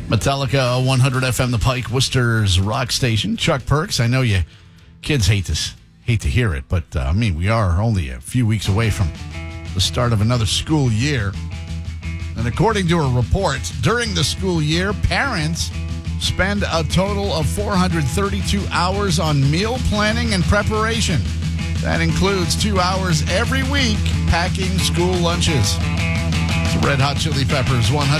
Metallica 100 FM, the Pike, Worcester's rock station. Chuck Perks, I know you kids hate to hear it, but we are only a few weeks away from the start of another school year. And according to a report, during the school year, parents spend a total of 432 hours on meal planning and preparation. That includes 2 hours every week packing school lunches. It's Red Hot Chili Peppers 100.